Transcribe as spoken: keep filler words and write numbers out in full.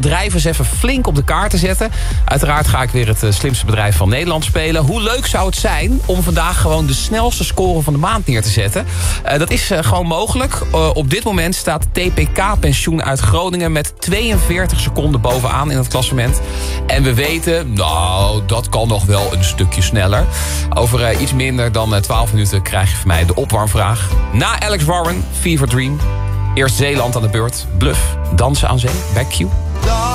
bedrijf eens even flink op de kaart te zetten. Uiteraard ga ik weer het uh, slimste bedrijf van Nederland spelen. Hoe leuk zou het zijn om vandaag gewoon de snelste score van de maand neer te zetten? Uh, dat is uh, gewoon mogelijk. Uh, op dit moment staat T P K Pensioen uit Groningen met tweeënveertig seconden bovenaan in het klassement. En we weten, nou, dat kan nog wel een stukje sneller. Over uh, iets minder dan uh, twaalf minuten krijg je van mij de opwarmvraag. Na Alex Warren, Fever Dream. Eerst Zeeland aan de beurt. Bluff, dansen aan zee, bij Q.